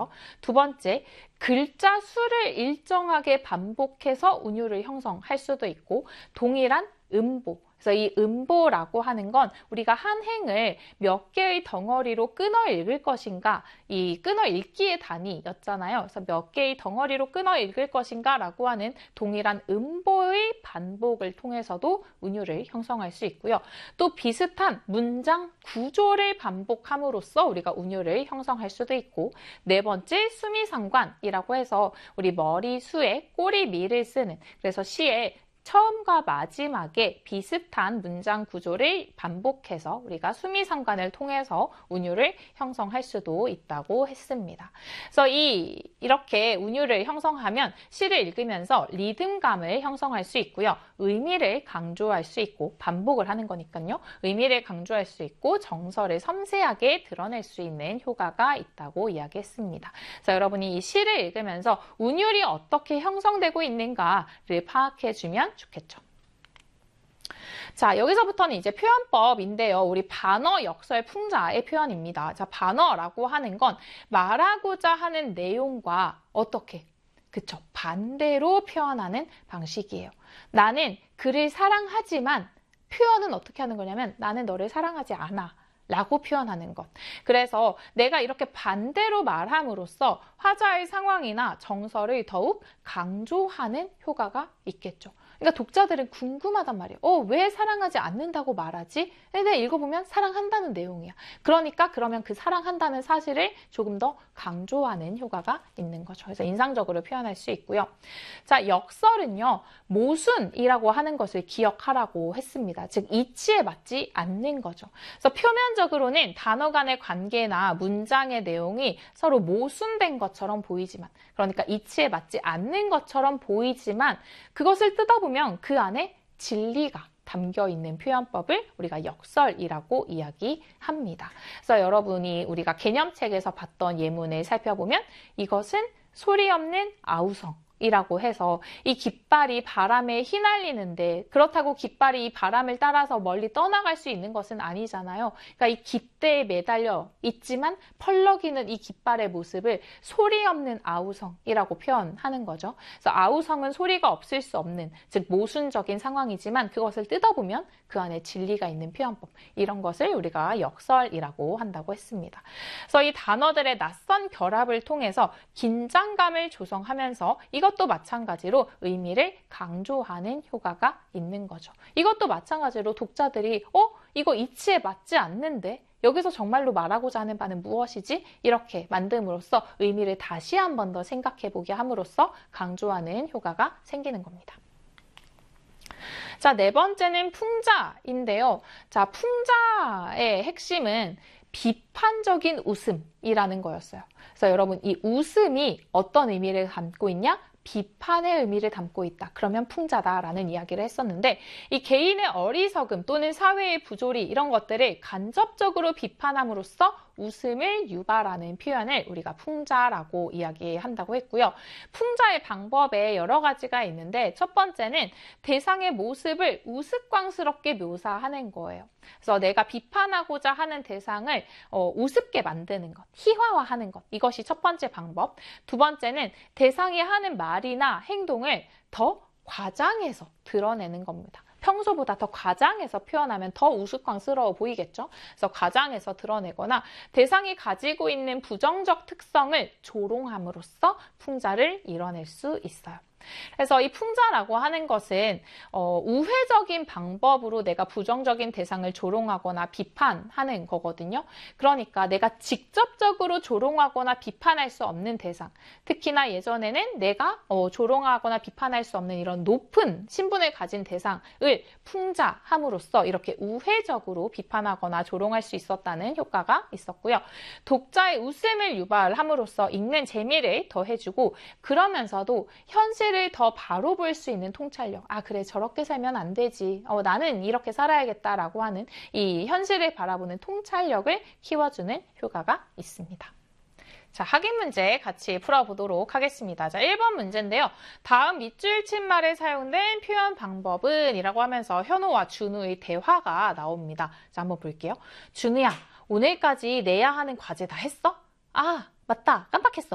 있고요. 두 번째, 글자 수를 일정하게 반복해서 운율을 형성할 수도 있고, 동일한 음보. 그래서 이 음보라고 하는 건 우리가 한 행을 몇 개의 덩어리로 끊어 읽을 것인가, 이 끊어 읽기의 단위였잖아요. 그래서 몇 개의 덩어리로 끊어 읽을 것인가 라고 하는 동일한 음보의 반복을 통해서도 운율을 형성할 수 있고요. 또 비슷한 문장 구조를 반복함으로써 우리가 운율을 형성할 수도 있고, 네 번째, 수미상관이라고 해서 우리 머리 수에 꼬리 미를 쓰는, 그래서 시에 처음과 마지막에 비슷한 문장 구조를 반복해서 우리가 수미상관을 통해서 운율을 형성할 수도 있다고 했습니다. 그래서 이렇게 운율을 형성하면 시를 읽으면서 리듬감을 형성할 수 있고요. 의미를 강조할 수 있고, 반복을 하는 거니까요. 의미를 강조할 수 있고 정서를 섬세하게 드러낼 수 있는 효과가 있다고 이야기했습니다. 그래서 여러분이 이 시를 읽으면서 운율이 어떻게 형성되고 있는가를 파악해주면 좋겠죠. 자, 여기서부터는 이제 표현법인데요. 우리 반어, 역설, 풍자의 표현입니다. 자, 반어라고 하는 건 말하고자 하는 내용과 어떻게? 그쵸, 반대로 표현하는 방식이에요. 나는 그를 사랑하지만, 표현은 어떻게 하는 거냐면 나는 너를 사랑하지 않아 라고 표현하는 것. 그래서 내가 이렇게 반대로 말함으로써 화자의 상황이나 정서를 더욱 강조하는 효과가 있겠죠. 그러니까 독자들은 궁금하단 말이에요. 왜 사랑하지 않는다고 말하지? 근데 읽어보면 사랑한다는 내용이야. 그러니까 그러면 그 사랑한다는 사실을 조금 더 강조하는 효과가 있는 거죠. 그래서 인상적으로 표현할 수 있고요. 자, 역설은요, 모순이라고 하는 것을 기억하라고 했습니다. 즉, 이치에 맞지 않는 거죠. 그래서 표면적으로는 단어 간의 관계나 문장의 내용이 서로 모순된 것처럼 보이지만, 그러니까 이치에 맞지 않는 것처럼 보이지만, 그것을 뜯어보면 그 안에 진리가 담겨 있는 표현법을 우리가 역설이라고 이야기합니다. 그래서 여러분이 우리가 개념책에서 봤던 예문을 살펴보면 이것은 소리 없는 아우성이라고 해서 이 깃발이 바람에 휘날리는데, 그렇다고 깃발이 이 바람을 따라서 멀리 떠나갈 수 있는 것은 아니잖아요. 그러니까 이 깃대에 매달려 있지만 펄럭이는 이 깃발의 모습을 소리 없는 아우성이라고 표현하는 거죠. 그래서 아우성은 소리가 없을 수 없는, 즉 모순적인 상황이지만 그것을 뜯어보면 그 안에 진리가 있는 표현법, 이런 것을 우리가 역설이라고 한다고 했습니다. 그래서 이 단어들의 낯선 결합을 통해서 긴장감을 조성하면서 이것도 마찬가지로 의미를 강조하는 효과가 있는 거죠. 이것도 마찬가지로 독자들이 이거 이치에 맞지 않는데 여기서 정말로 말하고자 하는 바는 무엇이지? 이렇게 만듦으로써 의미를 다시 한 번 더 생각해보게 함으로써 강조하는 효과가 생기는 겁니다. 자, 네 번째는 풍자인데요. 자, 풍자의 핵심은 비판적인 웃음이라는 거였어요. 그래서 여러분, 이 웃음이 어떤 의미를 담고 있냐? 비판의 의미를 담고 있다. 그러면 풍자다라는 이야기를 했었는데, 이 개인의 어리석음 또는 사회의 부조리, 이런 것들을 간접적으로 비판함으로써 웃음을 유발하는 표현을 우리가 풍자라고 이야기한다고 했고요. 풍자의 방법에 여러 가지가 있는데, 첫 번째는 대상의 모습을 우스꽝스럽게 묘사하는 거예요. 그래서 내가 비판하고자 하는 대상을 우습게 만드는 것, 희화화하는 것, 이것이 첫 번째 방법. 두 번째는 대상이 하는 말이나 행동을 더 과장해서 드러내는 겁니다. 평소보다 더 과장해서 표현하면 더 우스꽝스러워 보이겠죠? 그래서 과장해서 드러내거나 대상이 가지고 있는 부정적 특성을 조롱함으로써 풍자를 이뤄낼 수 있어요. 그래서 이 풍자라고 하는 것은 우회적인 방법으로 내가 부정적인 대상을 조롱하거나 비판하는 거거든요. 그러니까 내가 직접적으로 조롱하거나 비판할 수 없는 대상, 특히나 예전에는 내가 조롱하거나 비판할 수 없는 이런 높은 신분을 가진 대상을 풍자함으로써 이렇게 우회적으로 비판하거나 조롱할 수 있었다는 효과가 있었고요. 독자의 웃음을 유발함으로써 읽는 재미를 더해주고, 그러면서도 현실을 더 바로 볼 수 있는 통찰력. 그래, 저렇게 살면 안 되지. 나는 이렇게 살아야겠다라고 하는 이 현실을 바라보는 통찰력을 키워주는 효과가 있습니다. 자, 학위 문제 같이 풀어보도록 하겠습니다. 자, 1번 문제인데요. 다음 밑줄 친 말에 사용된 표현 방법은? 이라고 하면서 현우와 준우의 대화가 나옵니다. 자, 한번 볼게요. 준우야, 오늘까지 내야 하는 과제 다 했어? 맞다. 깜빡했어.